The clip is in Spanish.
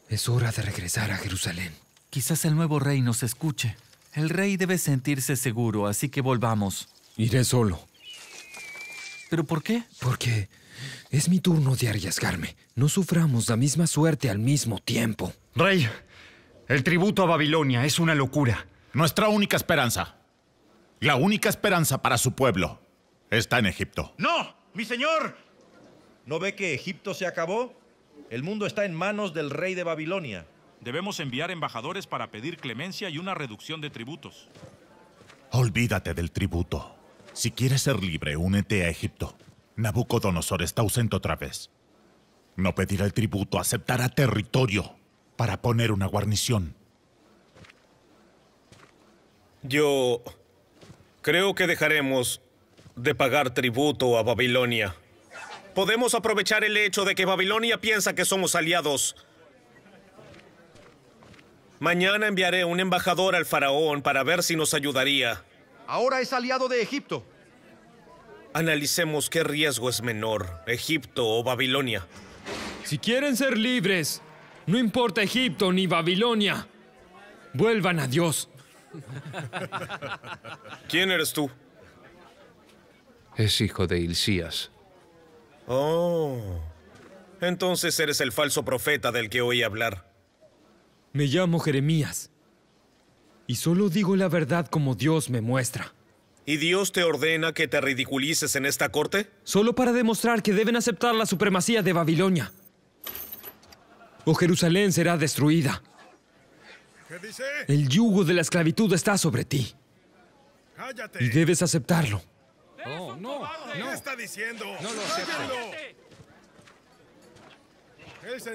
Es hora de regresar a Jerusalén. Quizás el nuevo rey nos escuche. El rey debe sentirse seguro, así que volvamos. Iré solo. ¿Pero por qué? Porque es mi turno de arriesgarme. No suframos la misma suerte al mismo tiempo. Rey, el tributo a Babilonia es una locura. Nuestra única esperanza, la única esperanza para su pueblo, está en Egipto. ¡No! ¡Mi señor! ¿No ve que Egipto se acabó? El mundo está en manos del rey de Babilonia. Debemos enviar embajadores para pedir clemencia y una reducción de tributos. Olvídate del tributo. Si quieres ser libre, únete a Egipto. Nabucodonosor está ausente otra vez. No pedirá el tributo, aceptará territorio para poner una guarnición. Yo creo que dejaremos de pagar tributo a Babilonia. Podemos aprovechar el hecho de que Babilonia piensa que somos aliados. Mañana enviaré un embajador al faraón para ver si nos ayudaría. Ahora es aliado de Egipto. Analicemos qué riesgo es menor, Egipto o Babilonia. Si quieren ser libres, no importa Egipto ni Babilonia. Vuelvan a Dios. ¿Quién eres tú? Es hijo de Hilcías. Oh, entonces eres el falso profeta del que oí hablar. Me llamo Jeremías. Y solo digo la verdad como Dios me muestra. ¿Y Dios te ordena que te ridiculices en esta corte? Solo para demostrar que deben aceptar la supremacía de Babilonia. O Jerusalén será destruida. ¿Qué dice? El yugo de la esclavitud está sobre ti. ¡Cállate! Y debes aceptarlo. Oh, no, ¿Qué está diciendo? No lo acepto. ¡Cállenlo! Él se